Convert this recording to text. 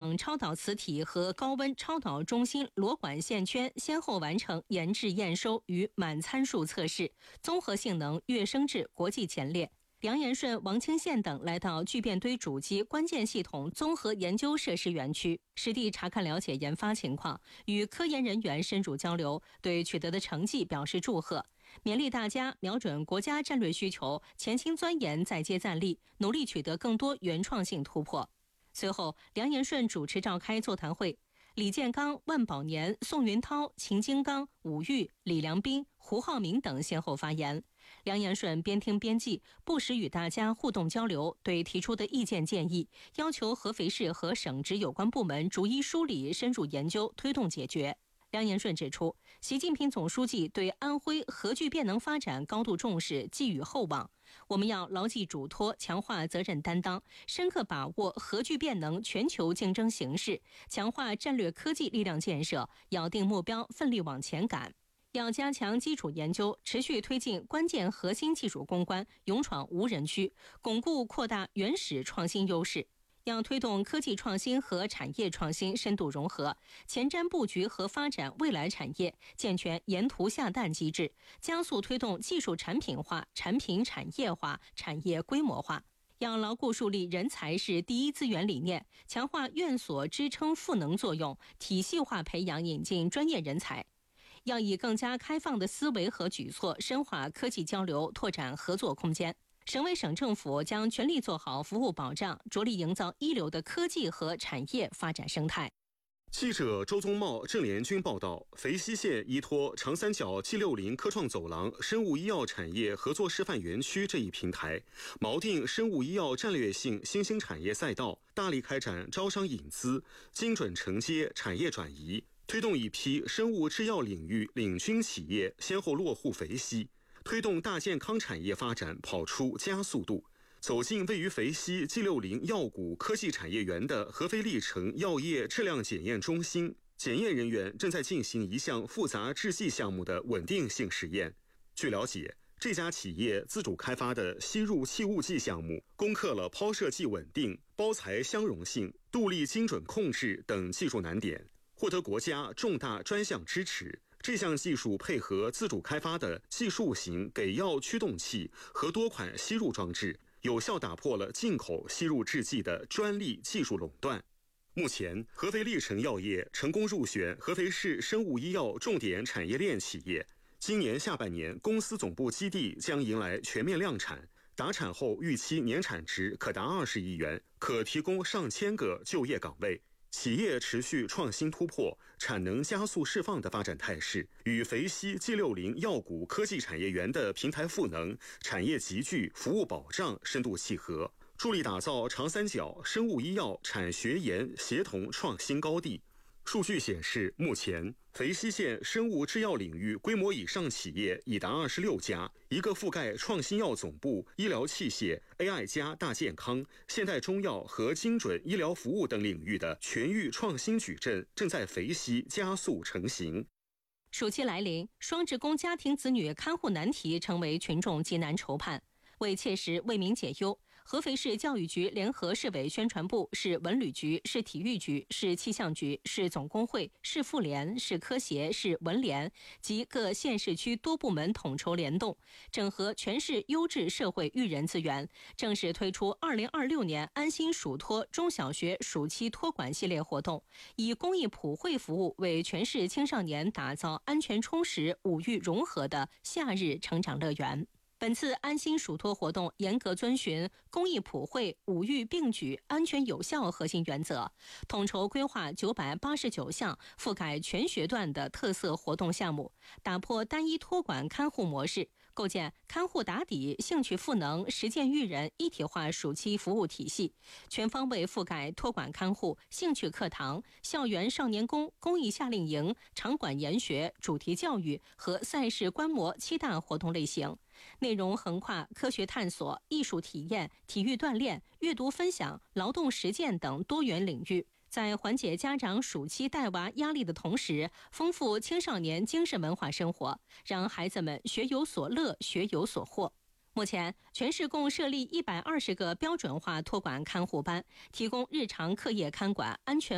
冷超导磁体和高温超导中心螺管线圈先后完成研制验收与满参数测试，综合性能跃升至国际前列。梁延顺、王清宪等来到聚变堆主机关键系统综合研究设施园区，实地查看了解研发情况，与科研人员深入交流，对取得的成绩表示祝贺，勉励大家瞄准国家战略需求，潜心钻研，再接再厉，努力取得更多原创性突破。随后，梁延顺主持召开座谈会，李建刚、万宝年、宋云涛、秦金刚、武玉、李良斌、胡浩明等先后发言。梁延顺边听边记，不时与大家互动交流，对提出的意见建议，要求合肥市和省直有关部门逐一梳理、深入研究、推动解决。梁延顺指出，习近平总书记对安徽核聚变能发展高度重视，寄予厚望。我们要牢记嘱托，强化责任担当，深刻把握核聚变能全球竞争形势，强化战略科技力量建设，咬定目标，奋力往前赶。要加强基础研究，持续推进关键核心技术攻关，勇闯无人区，巩固扩大原始创新优势。要推动科技创新和产业创新深度融合，前瞻布局和发展未来产业，健全沿途下蛋机制，加速推动技术产品化、产品产业化、产业规模化。要牢固树立人才是第一资源理念，强化院所支撑赋能作用，体系化培养引进专业人才。要以更加开放的思维和举措，深化科技交流，拓展合作空间。省委省政府将全力做好服务保障，着力营造一流的科技和产业发展生态。 记者周宗茂、郑连军报道，肥西县依托长三角 G60 科创走廊生物医药产业合作示范园区这一平台，锚定生物医药战略性新兴产业赛道，大力开展招商引资，精准承接产业转移，推动一批生物制药领域领军企业先后落户肥西，推动大健康产业发展跑出加速度，走进位于肥西 G60 药股科技产业园的合肥历程药业质量检验中心，检验人员正在进行一项复杂制剂项目的稳定性实验。据了解，这家企业自主开发的吸入气雾剂项目攻克了抛射剂稳定、包材相容性、度力精准控制等技术难点，获得国家重大专项支持。这项技术配合自主开发的技术型给药驱动器和多款吸入装置，有效打破了进口吸入制剂的专利技术垄断。目前，合肥历程药业成功入选合肥市生物医药重点产业链企业。今年下半年，公司总部基地将迎来全面量产，达产后预期年产值可达20亿元，可提供上千个就业岗位。企业持续创新突破、产能加速释放的发展态势，与肥西 G60 药股科技产业园的平台赋能、产业集聚、服务保障深度契合，助力打造长三角生物医药产学研协同创新高地。数据显示，目前肥西县生物制药领域规模以上企业已达26家，一个覆盖创新药总部、医疗器械、AI 加大健康、现代中药和精准医疗服务等领域的全域创新矩阵正在肥西加速成型。 暑期来临，双职工家庭子女看护难题成为群众急难愁盼。为切实为民解忧，合肥市教育局联合市委宣传部、市文旅局、市体育局、市气象局、市总工会、市妇联、市科协、市文联及各县市区多部门统筹联动，整合全市优质社会育人资源，正式推出2026年安心暑托中小学暑期托管系列活动，以公益普惠服务为全市青少年打造安全充实、五育融合的夏日成长乐园。本次安心暑托活动严格遵循公益普惠、五育并举、安全有效核心原则，统筹规划989项覆盖全学段的特色活动项目，打破单一托管看护模式，构建看护打底、兴趣赋能、实践育人一体化暑期服务体系，全方位覆盖托管看护、兴趣课堂、校园少年宫、公益夏令营、场馆研学、主题教育和赛事观摩7大活动类型。内容横跨科学探索、艺术体验、体育锻炼、阅读分享、劳动实践等多元领域，在缓解家长暑期带娃压力的同时，丰富青少年精神文化生活，让孩子们学有所乐、学有所获。目前，全市共设立120个标准化托管看护班，提供日常课业看管、安全